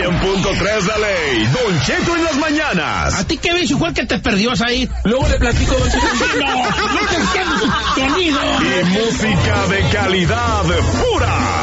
100.3 de ley. Don Cheto en las mañanas. ¿A ti qué ves? Igual que te perdió ahí. Luego le platico, Don Cheto. No te entiendo su sonido. Y música de calidad pura.